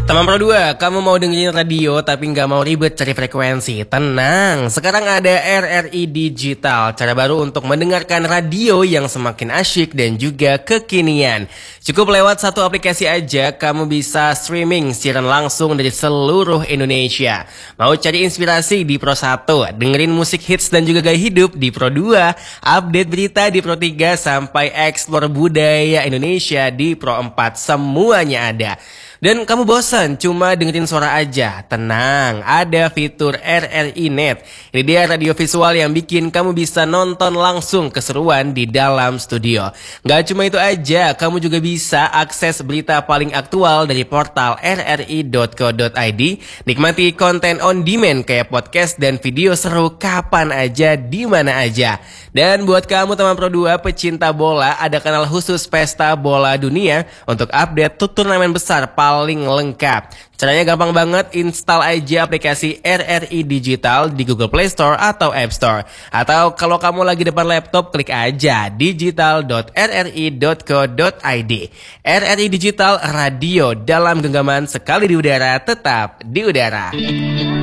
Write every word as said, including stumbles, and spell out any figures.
Teman Pro dua, kamu mau dengerin radio tapi nggak mau ribet cari frekuensi? Tenang, sekarang ada R R I Digital, cara baru untuk mendengarkan radio yang semakin asyik dan juga kekinian. Cukup lewat satu aplikasi aja, kamu bisa streaming siaran langsung dari seluruh Indonesia. Mau cari inspirasi di Pro satu, dengerin musik hits dan juga gaya hidup di Pro dua, update berita di Pro tiga, sampai explore budaya Indonesia di Pro empat, semuanya ada. Dan kamu bosan cuma dengerin suara aja? Tenang, ada fitur R R I Net. Ini dia radio visual yang bikin kamu bisa nonton langsung keseruan di dalam studio. Gak cuma itu aja, kamu juga bisa akses berita paling aktual dari portal r r i dot co dot i d. Nikmati konten on demand kayak podcast dan video seru kapan aja, di mana aja. Dan buat kamu teman Pro dua pecinta bola, ada kanal khusus Pesta Bola Dunia untuk update turnamen besar paling lengkap. Caranya gampang banget, install aja aplikasi R R I Digital di Google Play Store atau App Store. Atau kalau kamu lagi depan laptop, klik aja digital dot r r i dot co dot i d. R R I Digital, radio dalam genggaman, sekali di udara tetap di udara.